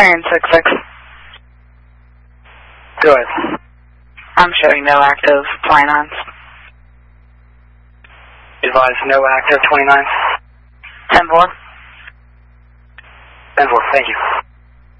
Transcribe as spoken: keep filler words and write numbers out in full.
Iron six six. Go ahead. I'm showing no active twenty-nines. Advise no active twenty-nines. ten four. ten four, thank you.